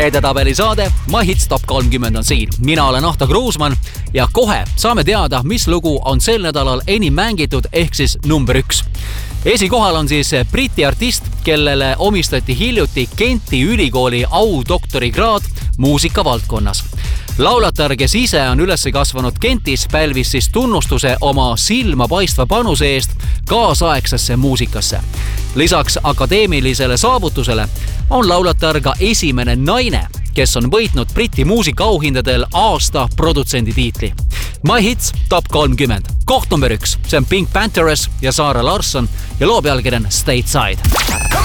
Edetabeli saade My Hits Top 30 on siin. Mina olen Ahto Kruusmann ja kohe saame teada, mis lugu on sel nädalal enim mängitud ehk siis number 1. Esikohal on siis Briti artist, kellele omistati hiljuti Kenti ülikooli audoktorikraad muusika valdkonnas. Laulatar, kes ise on üles kasvanud Kentis, pälvis siis tunnustuse oma silma paistva panuse eest kaasaegsesse muusikasse. Lisaks akadeemilisele saavutusele on laulatar ka esimene naine, kes on võitnud Briti muusikaauhindadel aasta produtsendi tiitli. My Hits Top 30. Koht number 1. See on Pink Panthers ja Zara Larsson ja loo pealkiri on Stateside.